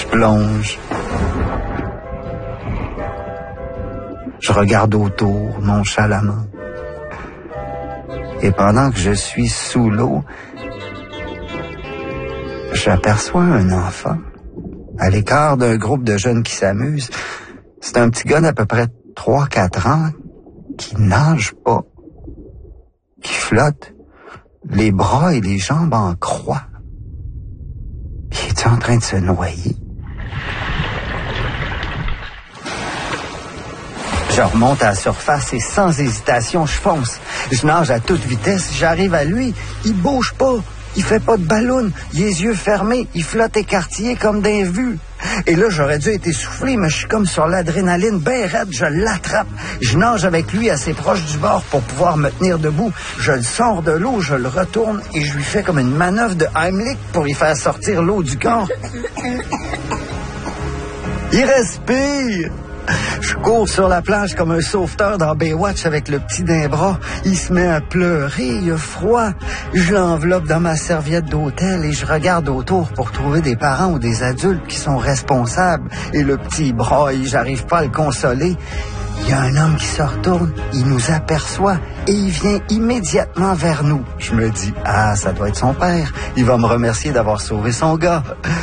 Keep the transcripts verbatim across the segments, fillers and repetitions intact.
plonge. Je regarde autour, nonchalamment. Et pendant que je suis sous l'eau, j'aperçois un enfant à l'écart d'un groupe de jeunes qui s'amusent. C'est un petit gars d'à peu près trois quatre ans qui nage pas, qui flotte, les bras et les jambes en croix. Il est en train de se noyer. Je remonte à la surface et sans hésitation, je fonce. Je nage à toute vitesse, j'arrive à lui, il bouge pas. Il fait pas de ballon, il a les yeux fermés, il flotte écartillé comme d'un vu. Et là, j'aurais dû être essoufflé, mais je suis comme sur l'adrénaline, ben raide, je l'attrape. Je nage avec lui assez proche du bord pour pouvoir me tenir debout. Je le sors de l'eau, je le retourne et je lui fais comme une manœuvre de Heimlich pour y faire sortir l'eau du corps. Il respire! Je cours sur la plage comme un sauveteur dans Baywatch avec le petit d'un bras. Il se met à pleurer, il a froid. Je l'enveloppe dans ma serviette d'hôtel et je regarde autour pour trouver des parents ou des adultes qui sont responsables. Et le petit braille, j'arrive pas à le consoler. Il y a un homme qui se retourne, il nous aperçoit et il vient immédiatement vers nous. Je me dis, ah, ça doit être son père. Il va me remercier d'avoir sauvé son gars.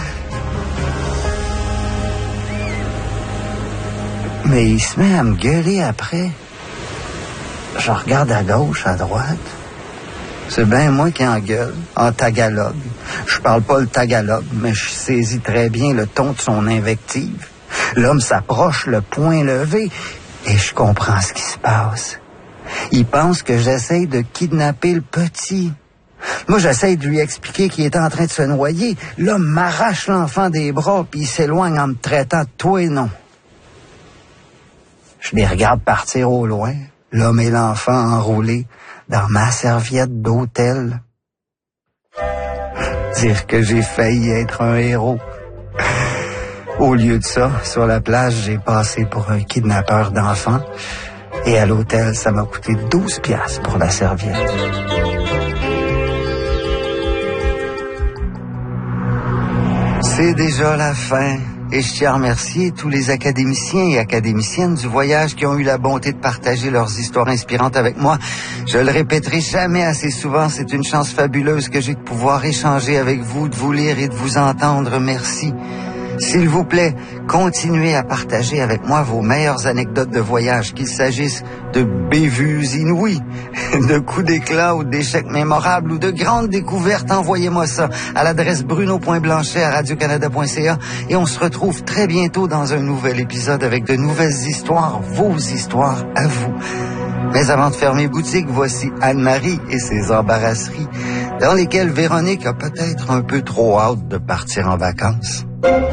Mais il se met à me gueuler après. Je regarde à gauche, à droite. C'est bien moi qui engueule, en tagalog. Je parle pas le tagalog, mais je saisis très bien le ton de son invective. L'homme s'approche, le poing levé, et je comprends ce qui se passe. Il pense que j'essaye de kidnapper le petit. Moi, j'essaye de lui expliquer qu'il est en train de se noyer. L'homme m'arrache l'enfant des bras, puis il s'éloigne en me traitant de toi et non. Je les regarde partir au loin, l'homme et l'enfant enroulés dans ma serviette d'hôtel. Dire que j'ai failli être un héros. Au lieu de ça, sur la plage, j'ai passé pour un kidnappeur d'enfants. Et à l'hôtel, ça m'a coûté douze piastres pour la serviette. C'est déjà la fin. Et je tiens à remercier tous les académiciens et académiciennes du voyage qui ont eu la bonté de partager leurs histoires inspirantes avec moi. Je le répéterai jamais assez souvent, c'est une chance fabuleuse que j'ai de pouvoir échanger avec vous, de vous lire et de vous entendre. Merci. S'il vous plaît, continuez à partager avec moi vos meilleures anecdotes de voyage, qu'il s'agisse de bévues inouïes, de coups d'éclat ou d'échecs mémorables ou de grandes découvertes. Envoyez-moi ça à l'adresse bruno point blanchet à radio canada point c a et on se retrouve très bientôt dans un nouvel épisode avec de nouvelles histoires, vos histoires à vous. Mais avant de fermer boutique, voici Anne-Marie et ses embarrasseries, dans lesquelles Véronique a peut-être un peu trop hâte de partir en vacances.